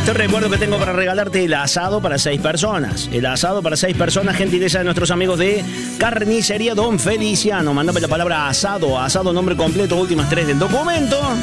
te recuerdo que tengo para regalarte el asado para 6 personas. El asado para 6 personas, gentileza de nuestros amigos de Carnicería Don Feliciano. Mándame la palabra asado, asado, nombre completo, últimas 3 del documento.